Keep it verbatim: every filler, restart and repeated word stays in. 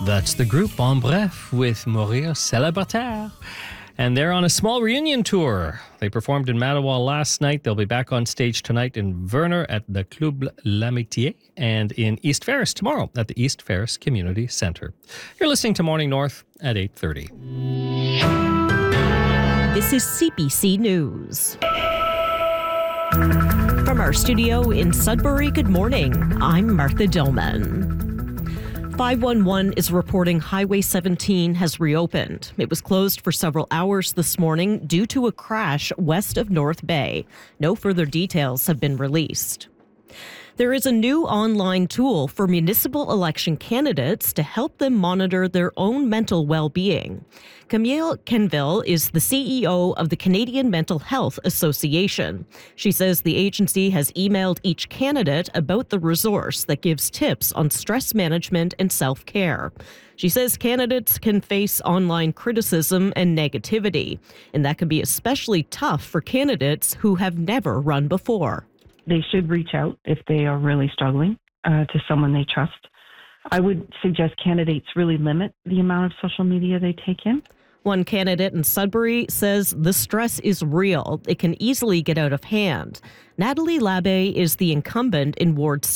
That's the group En Bref with Mourir Célibataire. And they're on a small reunion tour. They performed in Mattawa last night. They'll be back on stage tonight in Verner at the Club L'Amitié and in East Ferris tomorrow at the East Ferris Community Centre. You're listening to Morning North at eight thirty. This is C B C News. From our studio in Sudbury, good morning. I'm Martha Dillman. five one one is reporting Highway seventeen has reopened. It was closed for several hours this morning due to a crash west of North Bay. No further details have been released. There is a new online tool for municipal election candidates to help them monitor their own mental well-being. Camille Kenville is the C E O of the Canadian Mental Health Association. She says the agency has emailed each candidate about the resource that gives tips on stress management and self-care. She says candidates can face online criticism and negativity, and that can be especially tough for candidates who have never run before. They should reach out if they are really struggling uh, to someone they trust. I would suggest candidates really limit the amount of social media they take in. One candidate in Sudbury says the stress is real. It can easily get out of hand. Natalie Labbe is the incumbent in Ward